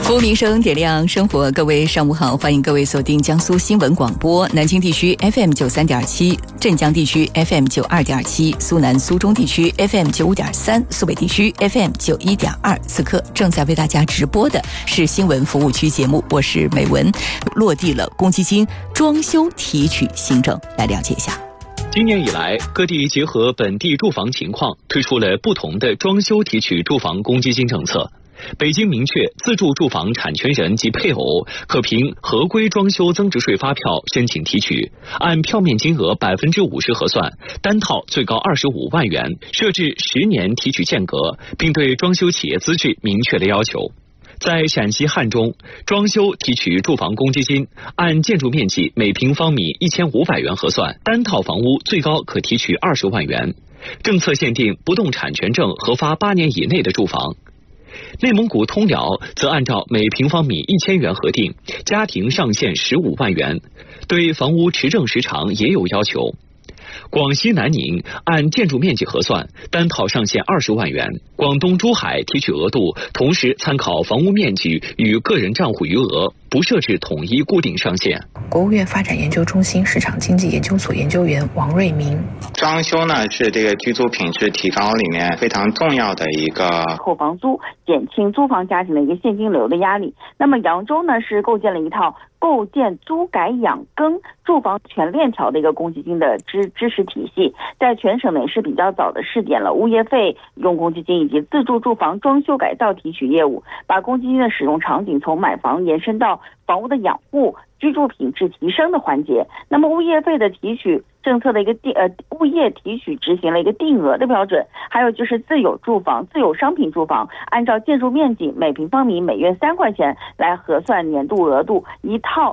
服务民生，点亮生活。各位上午好，欢迎各位锁定江苏新闻广播，南京地区 FM 93.7，镇江地区 FM 92.7，苏南苏中地区 FM 95.3，苏北地区 FM 91.2。此刻正在为大家直播的是新闻服务区节目，我是美文。落地了公积金装修提取新政，来了解一下。 今年以来，各地结合本地住房情况，推出了不同的装修提取住房公积金政策。北京明确，自住住房产权人及配偶可凭合规装修增值税发票申请提取，按票面金额50%核算，单套最高25万元，设置10年提取间隔，并对装修企业资质明确了要求。在陕西汉中，装修提取住房公积金按建筑面积每平方米1500元核算，单套房屋最高可提取20万元。政策限定不动产权证核发8年以内的住房。内蒙古通辽则按照每平方米1000元核定，家庭上限15万元，对房屋持证时长也有要求。广西南宁按建筑面积核算，单套上限20万元。广东珠海提取额度同时参考房屋面积与个人账户余额，不设置统一固定上限。 国务院发展研究中心市场经济研究所研究员王瑞明： 装修呢是这个居住品质提高里面非常重要的一个扣房租，减轻租房家庭的一个现金流的压力。那么扬州呢是构建了一套构建租改养更住房全链条的一个公积金的支持体系，在全省呢也是比较早的试点了物业费用公积金以及自住住房装修改造提取业务，把公积金的使用场景从买房延伸到房屋的养护、居住品质提升的环节。那么物业费的提取政策的一个物业提取执行了一个定额的标准，还有就是自有住房、自有商品住房，按照建筑面积每平方米每月3块钱来核算年度额度，一套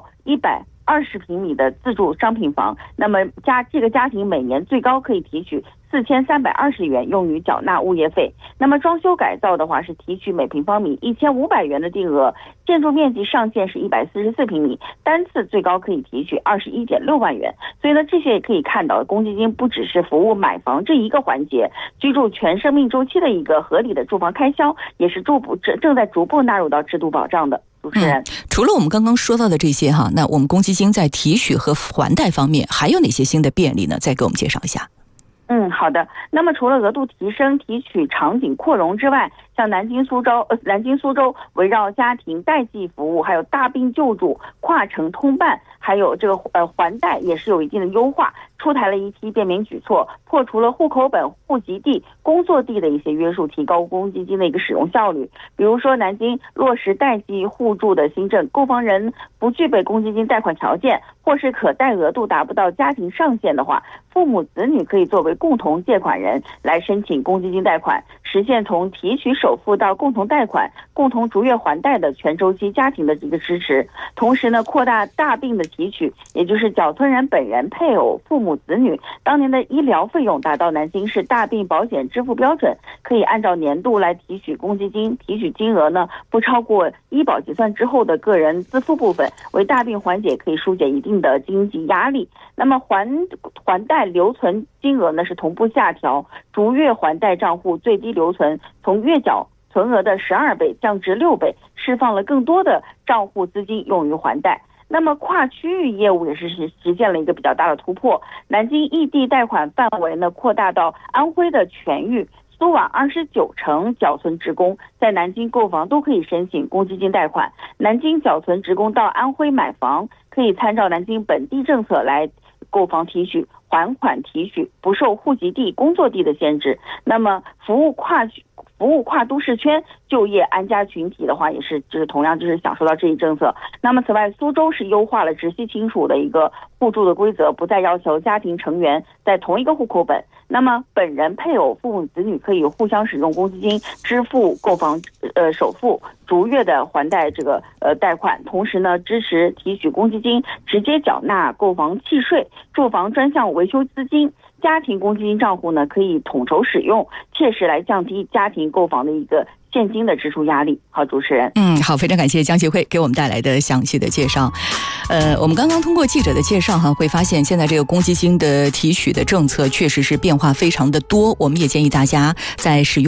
120平米的自住商品房，那么这个家庭每年最高可以提取4320元用于缴纳物业费。那么装修改造的话是提取每平方米1500元的定额，建筑面积上限是144平米，单次最高可以提取21.6万元。所以呢，这些也可以看到，公积金不只是服务买房这一个环节，居住全生命周期的一个合理的住房开销，也是正在逐步纳入到制度保障的。主持人， 除了我们刚刚说到的这些哈，那我们公积金在提取和还贷方面还有哪些新的便利呢？再给我们介绍一下。 好的。那么除了额度提升、提取场景扩容之外，像南京、苏州围绕家庭代际服务，还有大病救助、跨城通办，还有这个还贷也是有一定的优化，出台了一批便民举措，破除了户口本、户籍地、工作地的一些约束，提高公积金的一个使用效率。比如说南京落实代际互助的新政，购房人不具备公积金贷款条件，或是可贷额度达不到家庭上限的话，父母子女可以作为共同借款人来申请公积金贷款，实现从提取首付到共同贷款、共同逐月还贷的全周期家庭的一个支持。同时呢，扩大大病的提取，也就是缴存人本人、配偶、父母子女当年的医疗费用达到南京市大病保险支付标准，可以按照年度来提取公积金，提取金额呢不超过医保结算之后的个人自付部分，为大病缓解，可以疏解一定的经济压力。那么还贷留存金额呢是同步下调，逐月还贷账户最低留存从月缴存额的12倍降至6倍，释放了更多的账户资金用于还贷。那么跨区域业务也是实现了一个比较大的突破，南京异地贷款范围呢扩大到安徽的全域，苏皖29城缴存职工在南京购房都可以申请公积金贷款，南京缴存职工到安徽买房可以参照南京本地政策来购房提取、还款提取，不受户籍地、工作地的限制。那么服务跨都市圈就业安家群体的话，也是同样享受到这一政策。那么此外，苏州是优化了直系亲属的一个互助的规则，不再要求家庭成员在同一个户口本。那么本人、配偶、父母子女可以互相使用公积金支付购房首付，逐月的还贷贷款，同时呢支持提取公积金直接缴纳购房契税、住房专项维修资金。家庭公积金账户呢可以统筹使用，切实来降低家庭购房的一个现金的支出压力。好，主持人。 好，非常感谢江协会给我们带来的详细的介绍。我们刚刚通过记者的介绍会发现现在这个公积金的提取的政策确实是变化非常的多，我们也建议大家在使用